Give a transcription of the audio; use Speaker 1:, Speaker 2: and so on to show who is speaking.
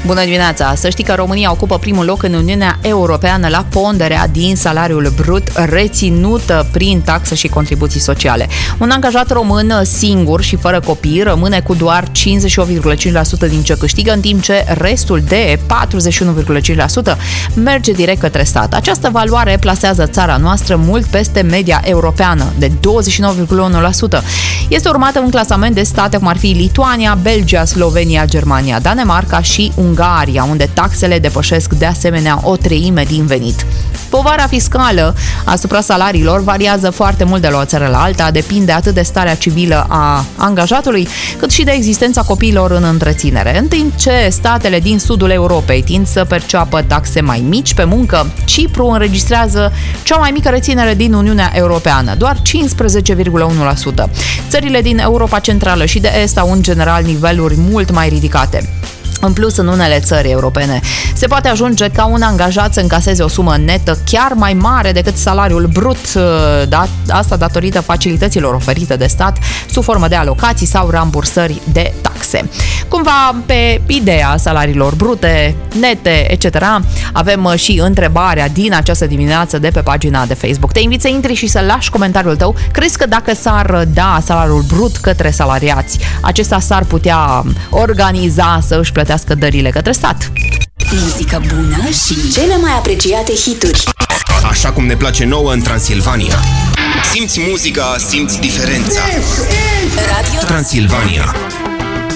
Speaker 1: Bună dimineața! Să știi că România ocupă primul loc în Uniunea Europeană la ponderea din salariul brut reținută prin taxe și contribuții sociale. Un angajat român singur și fără copii rămâne cu doar 58,5% din ce câștigă, în timp ce restul de 41,5% merge direct către stat. Această valoare plasează țara noastră mult peste media europeană de 29,1%. Este urmată un clasament de state cum ar fi Lituania, Belgia, Slovenia, Germania, Danemarca și Ungaria, unde taxele depășesc de asemenea o treime din venit. Povara fiscală asupra salariilor variază foarte mult de la o țară la alta, depinde atât de starea civilă a angajatului, cât și de existența copiilor în întreținere. În timp ce statele din sudul Europei tind să perceapă taxe mai mici pe muncă, Cipru înregistrează cea mai mică reținere din Uniunea Europeană, doar 15,1%. Țările din Europa Centrală și de Est au în general niveluri mult mai ridicate. În plus, în unele țări europene se poate ajunge ca un angajat să încaseze o sumă netă chiar mai mare decât salariul brut, asta datorită facilităților oferite de stat sub formă de alocații sau rambursări de taxe. Cumva, pe ideea salariilor brute, nete, etc., avem și întrebarea din această dimineață de pe pagina de Facebook. Te invit să intri și să lași comentariul tău. Crezi că dacă s-ar da salariul brut către salariați, acesta s-ar putea organiza să își plătească dările către stat?
Speaker 2: Muzică bună și cele mai apreciate hituri.
Speaker 3: Așa cum ne place nouă în Transilvania. Simți muzica, simți diferența.
Speaker 2: Radio
Speaker 3: Transilvania.